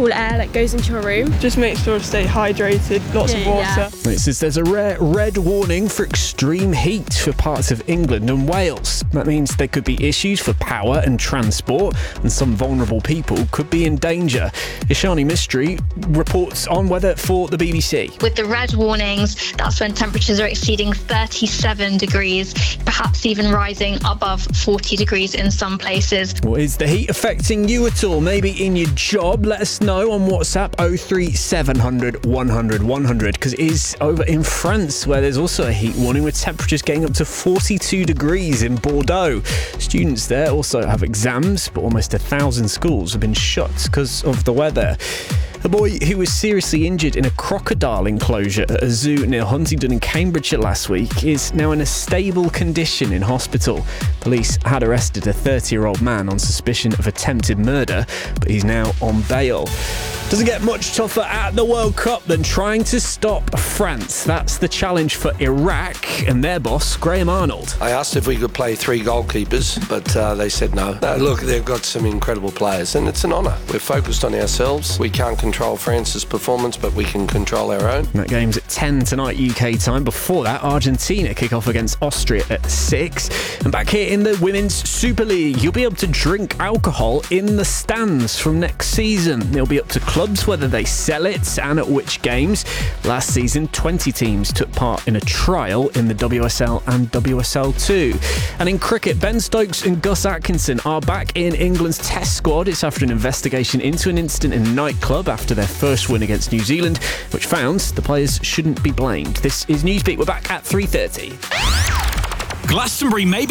cool air that goes into your room. Just make sure to stay hydrated, lots of water. It says there's a rare red warning for extreme heat for parts of England and Wales. That means there could be issues for power and transport, and some vulnerable people could be in danger. Ishani Mystery reports on weather for the BBC. With the red warnings, that's when temperatures are exceeding 37 degrees, perhaps even rising above 40 degrees in some places. Well, is the heat affecting you at all? Maybe in your job? Let us know on WhatsApp 03700 100 100, because it is over in France where there's also a heat warning with temperatures getting up to 42 degrees in Bordeaux. Students there also have exams, but almost 1,000 schools have been shut because of the weather. A boy who was seriously injured in a crocodile enclosure at a zoo near Huntingdon in Cambridgeshire last week is now in a stable condition in hospital. Police had arrested a 30-year-old man on suspicion of attempted murder, but he's now on bail. Doesn't get much tougher at the World Cup than trying to stop France. That's the challenge for Iraq and their boss, Graham Arnold. I asked if we could play 3 goalkeepers, but they said no. Look, they've got some incredible players, and it's an honour. We're focused on ourselves. We can't control France's performance, but we can control our own. And that game's at 10 tonight UK time. Before that, Argentina kick off against Austria at 6. And back here in the Women's Super League, you'll be able to drink alcohol in the stands from next season. It'll be up to clubs whether they sell it and at which games. Last season, 20 teams took part in a trial in the WSL and WSL2. And in cricket, Ben Stokes and Gus Atkinson are back in England's Test squad. It's after an investigation into an incident in a nightclub after their first win against New Zealand, which found the players shouldn't be blamed. This is Newsbeat. We're back at 3:30. Glastonbury may be